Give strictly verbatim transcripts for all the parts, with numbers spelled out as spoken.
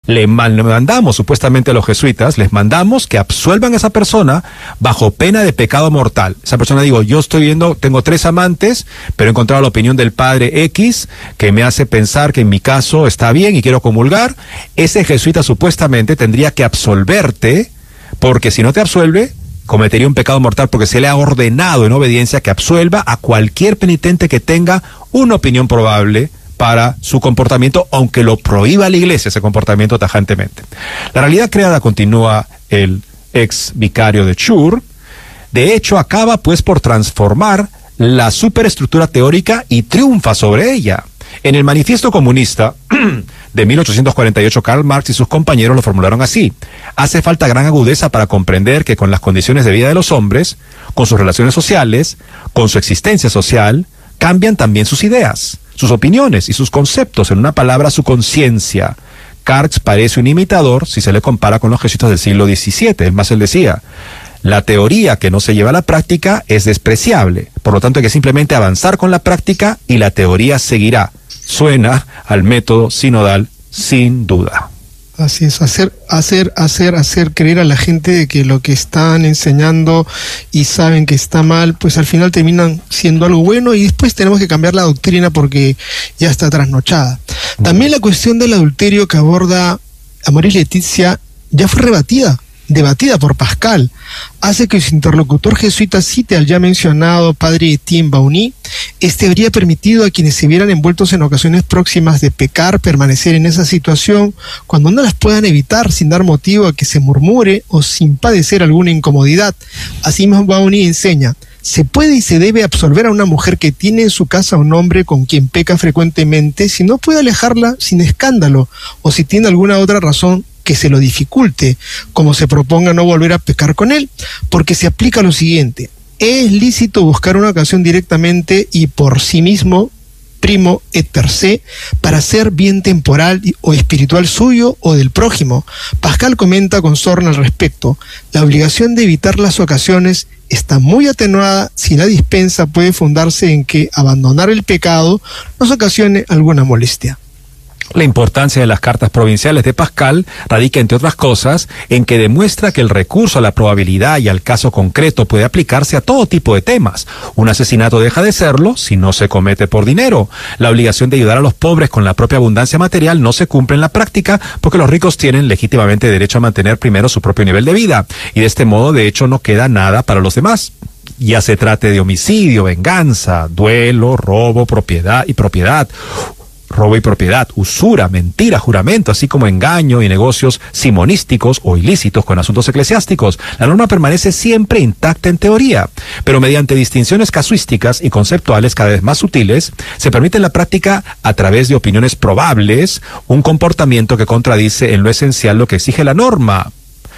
le mandamos supuestamente a los jesuitas, les mandamos que absuelvan a esa persona bajo pena de pecado mortal. Esa persona, digo, yo estoy viendo, tengo tres amantes, pero he encontrado la opinión del padre X que me hace pensar que en mi caso está bien y quiero comulgar. Ese jesuita supuestamente tendría que absolverte, porque si no te absuelve, cometería un pecado mortal, porque se le ha ordenado en obediencia que absuelva a cualquier penitente que tenga una opinión probable para su comportamiento, aunque lo prohíba la iglesia ese comportamiento tajantemente. La realidad creada, continúa el ex vicario de Chur, de hecho acaba pues por transformar la superestructura teórica y triunfa sobre ella. En el Manifiesto Comunista de mil ochocientos cuarenta y ocho, Karl Marx y sus compañeros lo formularon así: hace falta gran agudeza para comprender que con las condiciones de vida de los hombres, con sus relaciones sociales, con su existencia social, cambian también sus ideas, sus opiniones y sus conceptos, en una palabra, su conciencia. Marx parece un imitador si se le compara con los jesuitas del siglo diecisiete. Es más, él decía, la teoría que no se lleva a la práctica es despreciable, por lo tanto hay que simplemente avanzar con la práctica y la teoría seguirá. Suena al método sinodal sin duda. Así es, hacer, hacer, hacer, hacer creer a la gente de que lo que están enseñando y saben que está mal, pues al final terminan siendo algo bueno, y después tenemos que cambiar la doctrina porque ya está trasnochada. También la cuestión del adulterio que aborda Amoris Laetitia ya fue rebatida, debatida por Pascal. Hace que su interlocutor jesuita cite al ya mencionado padre Etienne Bauny. Este habría permitido a quienes se vieran envueltos en ocasiones próximas de pecar permanecer en esa situación cuando no las puedan evitar, sin dar motivo a que se murmure o sin padecer alguna incomodidad. Así mismo Bauny enseña: se puede y se debe absolver a una mujer que tiene en su casa a un hombre con quien peca frecuentemente si no puede alejarla sin escándalo, o si tiene alguna otra razón que se lo dificulte, como se proponga no volver a pecar con él, porque se aplica lo siguiente: es lícito buscar una ocasión directamente y por sí mismo, primo et per se, para hacer bien temporal o espiritual suyo o del prójimo. Pascal comenta con sorna al respecto: la obligación de evitar las ocasiones está muy atenuada si la dispensa puede fundarse en que abandonar el pecado nos ocasione alguna molestia. La importancia de las cartas provinciales de Pascal radica, entre otras cosas, en que demuestra que el recurso a la probabilidad y al caso concreto puede aplicarse a todo tipo de temas. Un asesinato deja de serlo si no se comete por dinero. La obligación de ayudar a los pobres con la propia abundancia material no se cumple en la práctica porque los ricos tienen legítimamente derecho a mantener primero su propio nivel de vida, y de este modo, de hecho, no queda nada para los demás. Ya se trate de homicidio, venganza, duelo, robo, propiedad y propiedad. robo y propiedad, usura, mentira, juramento, así como engaño y negocios simonísticos o ilícitos con asuntos eclesiásticos. La norma permanece siempre intacta en teoría, pero mediante distinciones casuísticas y conceptuales cada vez más sutiles, se permite en la práctica, a través de opiniones probables, un comportamiento que contradice en lo esencial lo que exige la norma.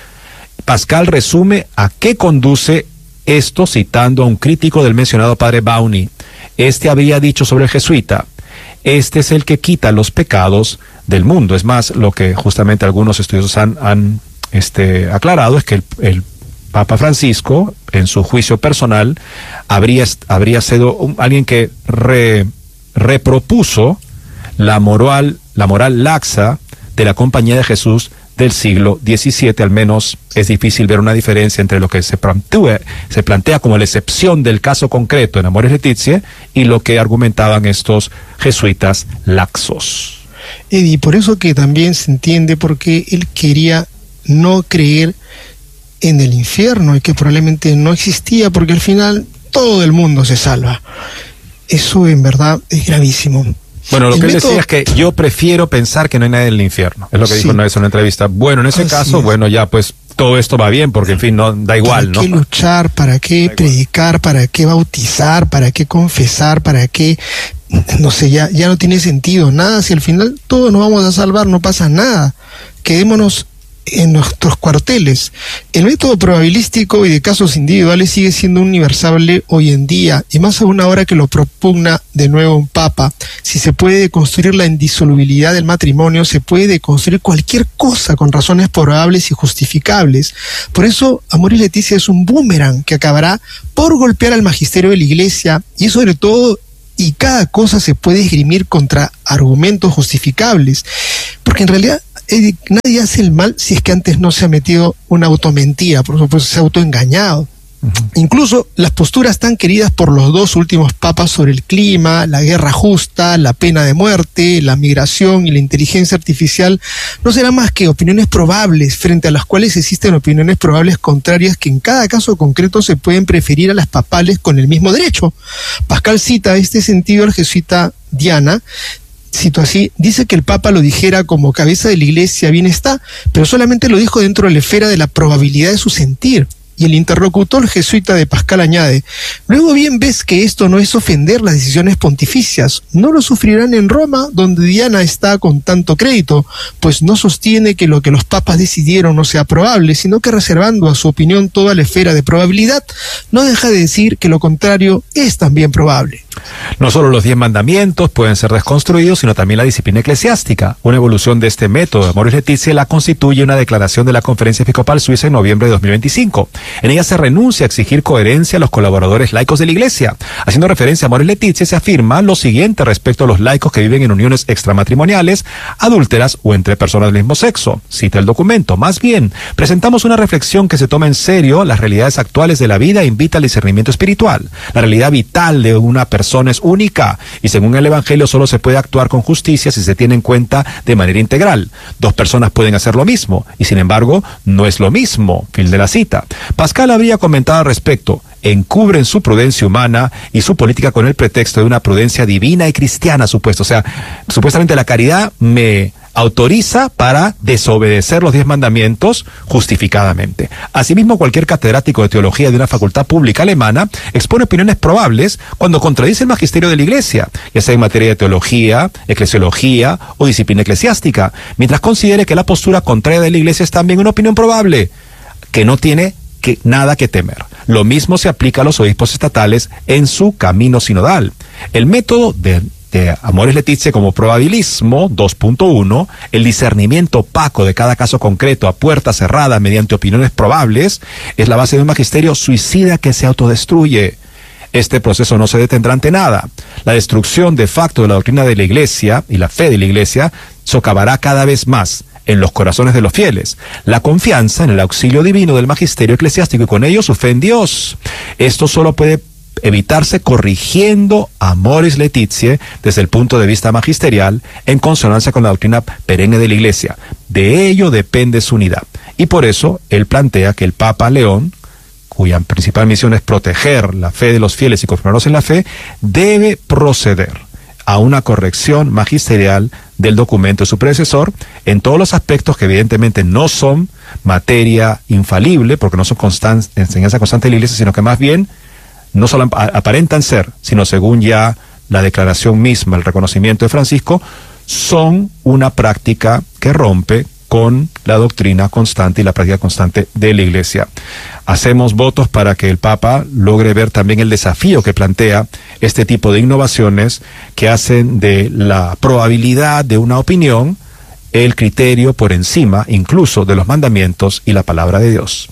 Pascal resume a qué conduce esto citando a un crítico del mencionado padre Bauny. Este habría dicho sobre el jesuita: este es el que quita los pecados del mundo. Es más, lo que justamente algunos estudiosos han, han este, aclarado es que el, el Papa Francisco, en su juicio personal, habría, habría sido un, alguien que re, repropuso la moral, la moral laxa de la Compañía de Jesús del siglo diecisiete. Al menos es difícil ver una diferencia entre lo que se plantea, se plantea como la excepción del caso concreto en Amoris Laetitia y lo que argumentaban estos jesuitas laxos. Eddie, por eso que también se entiende por qué él quería no creer en el infierno y que probablemente no existía, porque al final todo el mundo se salva. Eso en verdad es gravísimo. Bueno, lo el que él método... decía es que yo prefiero pensar que no hay nadie en el infierno. Es lo que sí. dijo una vez en una entrevista. Bueno, en ese Así caso, es. bueno, ya pues todo esto va bien, porque en fin, no da igual, ¿no? ¿Para qué luchar? ¿Para qué predicar? ¿Para qué bautizar? ¿Para qué confesar? ¿Para qué? No sé, ya, ya no tiene sentido nada. Si al final todos nos vamos a salvar, no pasa nada. Quedémonos en nuestros cuarteles. El método probabilístico y de casos individuales sigue siendo universal hoy en día, y más aún ahora que lo propugna de nuevo un papa. Si se puede construir la indisolubilidad del matrimonio, se puede construir cualquier cosa con razones probables y justificables. Por eso Amoris Laetitia es un boomerang que acabará por golpear al magisterio de la Iglesia, y sobre todo, y cada cosa se puede esgrimir contra argumentos justificables, porque en realidad eh, nadie hace el mal si es que antes no se ha metido una automentira, por supuesto, se ha autoengañado. Uh-huh. Incluso las posturas tan queridas por los dos últimos papas sobre el clima, la guerra justa, la pena de muerte, la migración y la inteligencia artificial no serán más que opiniones probables, frente a las cuales existen opiniones probables contrarias que en cada caso concreto se pueden preferir a las papales con el mismo derecho. Pascal cita en este sentido al jesuita Diana, cito así, dice que el Papa lo dijera como cabeza de la Iglesia, bien está, pero solamente lo dijo dentro de la esfera de la probabilidad de su sentir. Y el interlocutor jesuita de Pascal añade, luego bien ves que esto no es ofender las decisiones pontificias, no lo sufrirán en Roma, donde Diana está con tanto crédito, pues no sostiene que lo que los papas decidieron no sea probable, sino que reservando a su opinión toda la esfera de probabilidad, no deja de decir que lo contrario es también probable. No solo los diez mandamientos pueden ser desconstruidos, sino también la disciplina eclesiástica. Una evolución de este método de Amoris Laetitia la constituye una declaración de la Conferencia Episcopal Suiza en noviembre de dos mil veinticinco. En ella se renuncia a exigir coherencia a los colaboradores laicos de la Iglesia. Haciendo referencia a Amoris Laetitia, se afirma lo siguiente respecto a los laicos que viven en uniones extramatrimoniales, adúlteras o entre personas del mismo sexo. Cita el documento. Más bien, presentamos una reflexión que se toma en serio las realidades actuales de la vida e invita al discernimiento espiritual. La realidad vital de una persona es única y según el Evangelio solo se puede actuar con justicia si se tiene en cuenta de manera integral. Dos personas pueden hacer lo mismo y sin embargo no es lo mismo. Fin de la cita. Pascal habría comentado al respecto: encubren su prudencia humana y su política con el pretexto de una prudencia divina y cristiana, supuesto. O sea, supuestamente la caridad me autoriza para desobedecer los diez mandamientos justificadamente. Asimismo, cualquier catedrático de teología de una facultad pública alemana expone opiniones probables cuando contradice el magisterio de la Iglesia, ya sea en materia de teología, eclesiología o disciplina eclesiástica, mientras considere que la postura contraria de la Iglesia es también una opinión probable, que no tiene que, nada que temer. Lo mismo se aplica a los obispos estatales en su camino sinodal. El método de de Amoris Laetitia como probabilismo dos punto uno, el discernimiento opaco de cada caso concreto a puerta cerrada mediante opiniones probables, es la base de un magisterio suicida que se autodestruye. Este proceso no se detendrá ante nada. La destrucción de facto de la doctrina de la Iglesia y la fe de la Iglesia socavará cada vez más en los corazones de los fieles la confianza en el auxilio divino del magisterio eclesiástico y con ello su fe en Dios. Esto solo puede evitarse corrigiendo Amoris Laetitia desde el punto de vista magisterial en consonancia con la doctrina perenne de la Iglesia. De ello depende su unidad. Y por eso él plantea que el Papa León, cuya principal misión es proteger la fe de los fieles y confirmarlos en la fe, debe proceder a una corrección magisterial del documento de su predecesor en todos los aspectos que evidentemente no son materia infalible, porque no son constan- enseñanza constante de la Iglesia, sino que más bien no solo aparentan ser, sino según ya la declaración misma, el reconocimiento de Francisco, son una práctica que rompe con la doctrina constante y la práctica constante de la Iglesia. Hacemos votos para que el Papa logre ver también el desafío que plantea este tipo de innovaciones que hacen de la probabilidad de una opinión el criterio por encima incluso de los mandamientos y la palabra de Dios.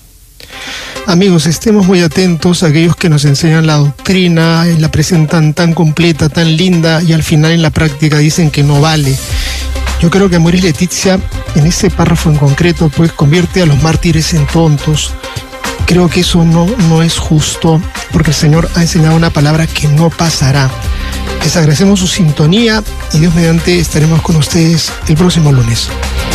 Amigos, estemos muy atentos a aquellos que nos enseñan la doctrina, y la presentan tan completa, tan linda, y al final en la práctica dicen que no vale. Yo creo que Amoris Laetitia, en ese párrafo en concreto, pues convierte a los mártires en tontos. Creo que eso no, no es justo, porque el Señor ha enseñado una palabra que no pasará. Les agradecemos su sintonía y Dios mediante estaremos con ustedes el próximo lunes.